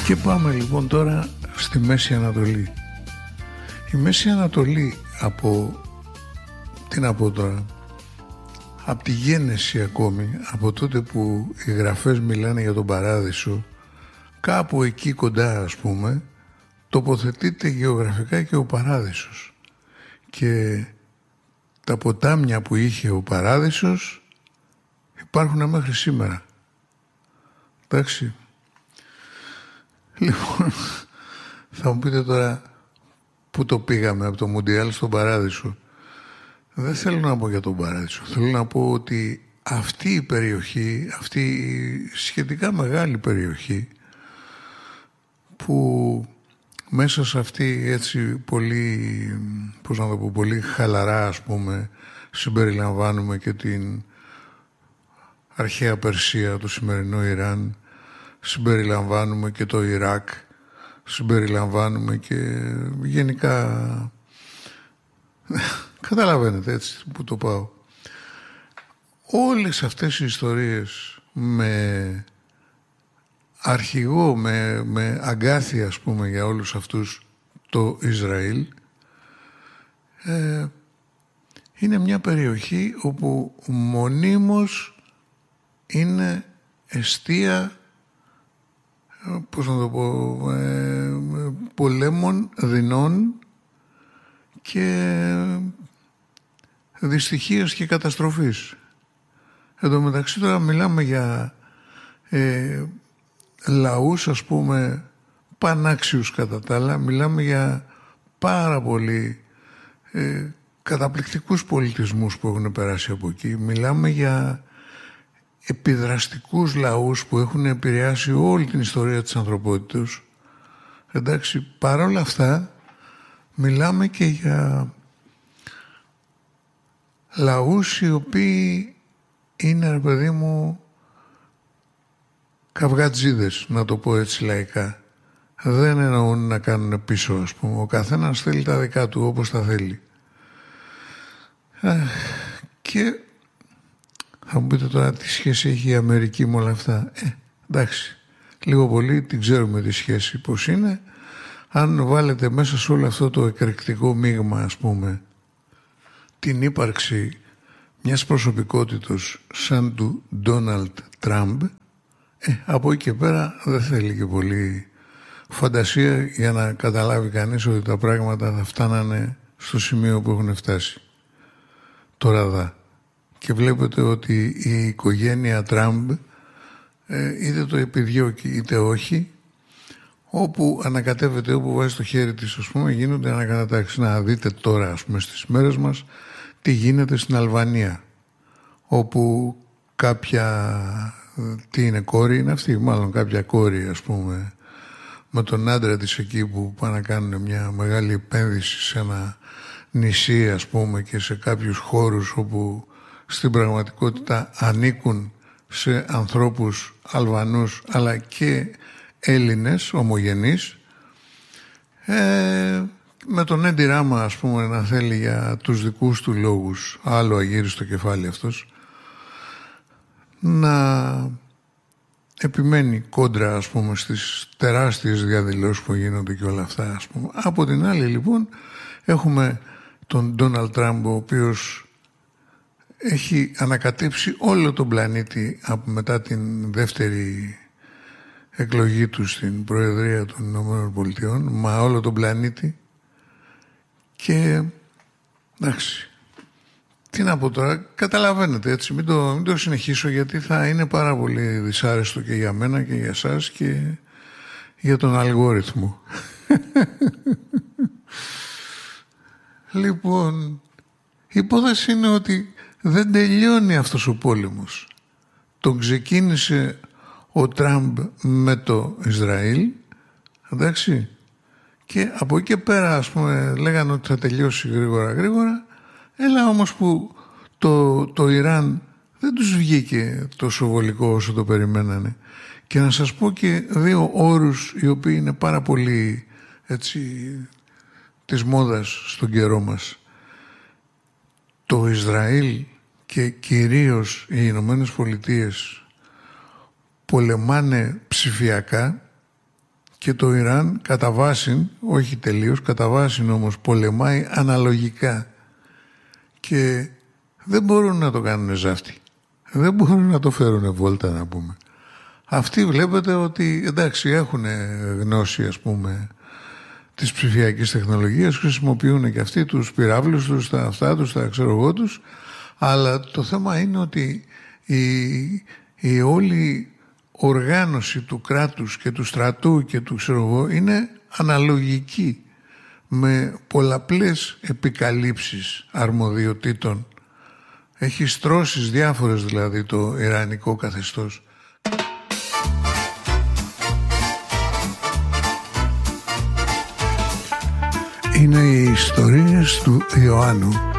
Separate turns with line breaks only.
Και πάμε λοιπόν τώρα στη Μέση Ανατολή. Η Μέση Ανατολή από, τι να πω τώρα, από τη γέννηση ακόμη, από τότε που οι γραφές μιλάνε για τον Παράδεισο, κάπου εκεί κοντά ας πούμε, τοποθετείται γεωγραφικά και ο Παράδεισος. Και τα ποτάμια που είχε ο Παράδεισος υπάρχουν μέχρι σήμερα. Εντάξει. Λοιπόν, θα μου πείτε τώρα πού το πήγαμε από το Μουντιάλ στον Παράδεισο. Δεν θέλω να πω για τον Παράδεισο. Θέλω να πω ότι αυτή η περιοχή, αυτή η σχετικά μεγάλη περιοχή που μέσα σε αυτή έτσι πολύ, πώς να το πω, πολύ χαλαρά ας πούμε συμπεριλαμβάνουμε και την αρχαία Περσία, το σημερινό Ιράν, συμπεριλαμβάνουμε και το Ιράκ, συμπεριλαμβάνουμε και γενικά καταλαβαίνετε έτσι που το πάω. Όλες αυτές οι ιστορίες με αρχηγό, με αγκάθια ας πούμε για όλους αυτούς το Ισραήλ, είναι μια περιοχή όπου μονίμως είναι εστία, πώς να το πω, πολέμων, δεινών και δυστυχίας και καταστροφής. Εν τω μεταξύ τώρα μιλάμε για λαούς ας πούμε πανάξιους κατά τα άλλα, μιλάμε για πάρα πολύ καταπληκτικούς πολιτισμούς που έχουν περάσει από εκεί, μιλάμε για επιδραστικούς λαούς που έχουν επηρεάσει όλη την ιστορία της ανθρωπότητας. Εντάξει, παρόλα αυτά μιλάμε και για λαούς οι οποίοι είναι, ρε παιδί μου, καυγατζίδες, να το πω έτσι λαϊκά. Δεν εννοούν να κάνουν πίσω, ας πούμε. Ο καθένας θέλει τα δικά του όπως τα θέλει. Και θα μου πείτε τώρα τι σχέση έχει η Αμερική με όλα αυτά. Εντάξει, λίγο πολύ την ξέρουμε τη σχέση πώς είναι. Αν βάλετε μέσα σε όλο αυτό το εκρηκτικό μείγμα, ας πούμε, την ύπαρξη μιας προσωπικότητας σαν του Ντόναλντ Τραμπ, από εκεί και πέρα δεν θέλει και πολύ φαντασία για να καταλάβει κανείς ότι τα πράγματα θα φτάνανε στο σημείο που έχουν φτάσει. Τώρα δα. Και βλέπετε ότι η οικογένεια Τραμπ είτε το επιδιώκει είτε όχι, όπου ανακατεύεται, όπου βάζει το χέρι της, ας πούμε, γίνονται ανακατατάξεις. Να δείτε τώρα, ας πούμε, στις μέρες μας τι γίνεται στην Αλβανία, όπου κάποια, τι είναι, κόρη είναι αυτή, μάλλον κάποια κόρη, ας πούμε, με τον άντρα της εκεί που πάνε να κάνουν μια μεγάλη επένδυση σε ένα νησί, ας πούμε, και σε κάποιους χώρους όπου στην πραγματικότητα ανήκουν σε ανθρώπους Αλβανούς αλλά και Έλληνες ομογενείς, με τον Έντι Ράμα, ας πούμε, να θέλει για τους δικούς του λόγους, άλλο αγύριστο κεφάλι αυτός, να επιμένει κόντρα, ας πούμε, στις τεράστιες διαδηλώσεις που γίνονται και όλα αυτά, ας πούμε. Από την άλλη λοιπόν έχουμε τον Ντόναλντ Τραμπ, ο οποίος έχει ανακατέψει όλο τον πλανήτη μετά την δεύτερη εκλογή του στην Προεδρία των Ηνωμένων Πολιτειών, μα όλο τον πλανήτη. Και εντάξει, τι να πω τώρα, καταλαβαίνετε έτσι, μην το συνεχίσω γιατί θα είναι πάρα πολύ δυσάρεστο και για μένα και για εσάς και για τον αλγόριθμο. Λοιπόν, η υπόθεση είναι ότι δεν τελειώνει αυτός ο πόλεμος. Τον ξεκίνησε ο Τραμπ με το Ισραήλ, εντάξει, και από εκεί και πέρα, ας πούμε, λέγανε ότι θα τελειώσει γρήγορα, έλα όμως που το Ιράν δεν τους βγήκε τόσο βολικό όσο το περιμένανε. Και να σας πω και δύο όρους οι οποίοι είναι πάρα πολύ έτσι της μόδας στον καιρό μας. Το Ισραήλ και κυρίως οι Ηνωμένες Πολιτείες πολεμάνε ψηφιακά και το Ιράν κατά βάση, όχι τελείως, κατά βάση όμως πολεμάει αναλογικά και δεν μπορούν να το κάνουν ζάφτη. Δεν μπορούν να το φέρουν βόλτα, να πούμε. Αυτοί βλέπετε ότι εντάξει έχουν γνώση, ας πούμε, της ψηφιακής τεχνολογίας, χρησιμοποιούν και αυτοί τους πυράβλους τους, τα αυτά τους, τα ξέρω εγώ τους, αλλά το θέμα είναι ότι η όλη οργάνωση του κράτους και του στρατού και του ξέρω εγώ είναι αναλογική, με πολλαπλές επικαλύψεις αρμοδιοτήτων. Έχει στρώσεις διάφορες δηλαδή το ιρανικό καθεστώς. Είναι οι ιστορίες του Ιωάννου.